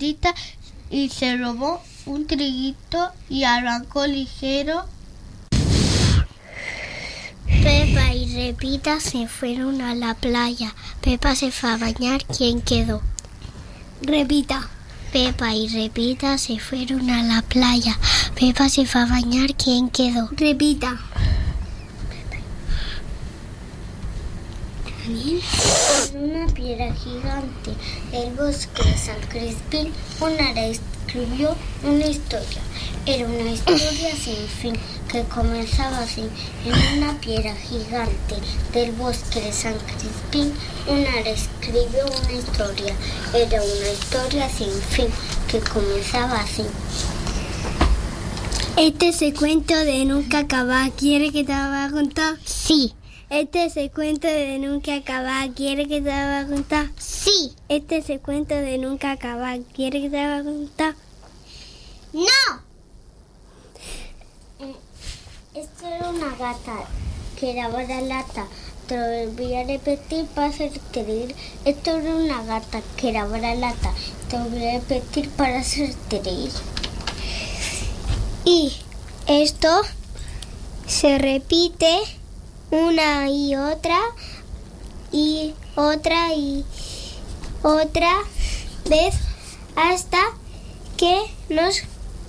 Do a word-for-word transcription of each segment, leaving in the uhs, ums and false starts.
gallita y se robó un triguito y arrancó ligero. Pepa y Repita se fueron a la playa. Pepa se fue a bañar. ¿Quién quedó? Repita. Pepa y Repita se fueron a la playa. Pepa se fue a bañar. ¿Quién quedó? Repita. En una piedra gigante del bosque de San Crispín, una vez escribió una historia. Era una historia sin fin, que comenzaba así. En una piedra gigante del bosque de San Crispín, una vez escribió una historia. Era una historia sin fin, que comenzaba así. Este es el cuento de nunca acabar. ¿Quiere que te lo vaya a contar? Sí. Este es el cuento de nunca acabar. ¿Quiere que te lo vaya a contar? Sí. Este es el cuento de nunca acabar. ¿Quiere que te lo vaya a contar? ¡No! Esto era una gata que daba la lata. Te lo voy a repetir para hacerte reír. Esto era una gata que daba la lata. Te lo voy a repetir para hacerte reír. Y esto se repite una y otra y otra y otra vez hasta que nos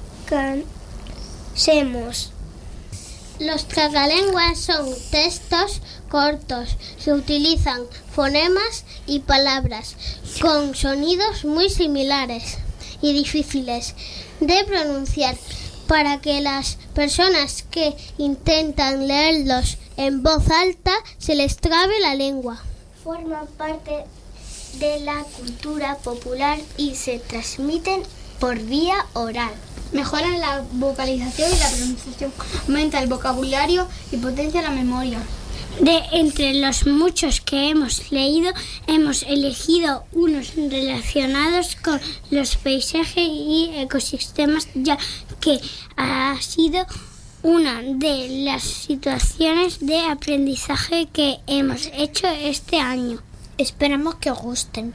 cansemos. Los tragalenguas son textos cortos. Se utilizan fonemas y palabras con sonidos muy similares y difíciles de pronunciar para que las personas que intentan leerlos en voz alta se les trabe la lengua. Forman parte de la cultura popular y se transmiten por vía oral. Mejoran la vocalización y la pronunciación, aumenta el vocabulario y potencia la memoria. De entre los muchos que hemos leído, hemos elegido unos relacionados con los paisajes y ecosistemas, ya que ha sido una de las situaciones de aprendizaje que hemos hecho este año. Esperamos que os gusten.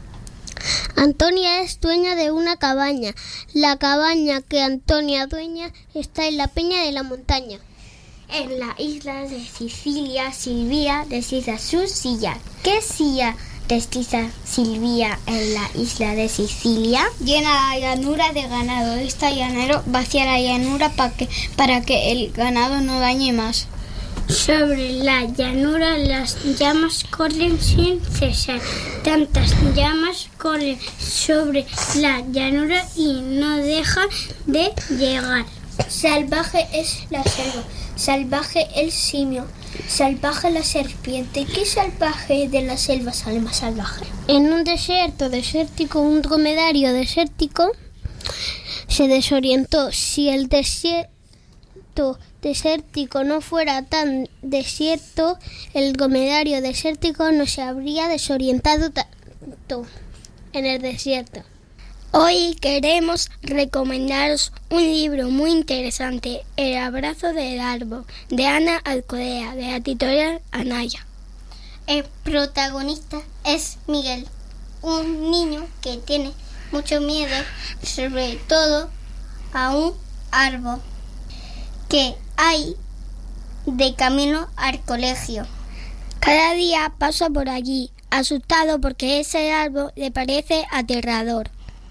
Antonia es dueña de una cabaña. La cabaña que Antonia dueña está en la peña de la montaña. En la isla de Sicilia, Silvia desliza su silla. ¿Qué silla desliza Silvia en la isla de Sicilia? Llena la llanura de ganado. Esta llanero vacía la llanura para que, para que el ganado no dañe más. Sobre la llanura las llamas corren sin cesar. Tantas llamas corren sobre la llanura y no dejan de llegar. Salvaje es la selva, salvaje el simio, salvaje la serpiente. ¿Qué salvaje de la selva sale más salvaje? En un desierto desértico, un dromedario desértico se desorientó. Si el desierto desértico no fuera tan desierto, el dromedario desértico no se habría desorientado tanto en el desierto. Hoy queremos recomendaros un libro muy interesante, El abrazo del árbol, de Ana Alcolea, de la editorial Anaya. El protagonista es Miguel, un niño que tiene mucho miedo, sobre todo a un árbol que hay de camino al colegio. Cada día pasa por allí, asustado porque ese árbol le parece aterrador.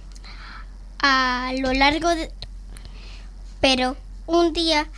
A lo largo de... Pero un día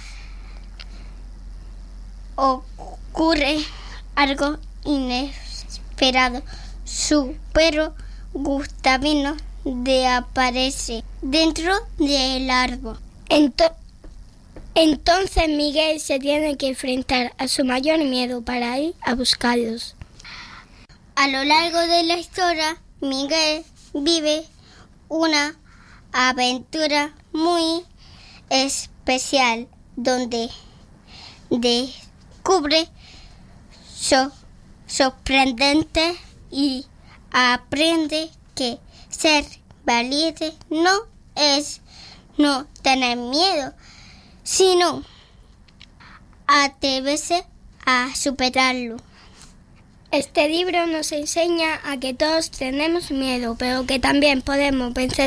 ocurre algo inesperado. Su perro Gustavino aparece dentro del árbol. Entonces, Entonces Miguel se tiene que enfrentar a su mayor miedo para ir a buscarlos. A lo largo de la historia, Miguel vive una aventura muy especial donde descubre so, sorprendente y aprende que ser valiente no es no tener miedo, sino atreverse a superarlo. Este libro nos enseña a que todos tenemos miedo, pero que también podemos vencer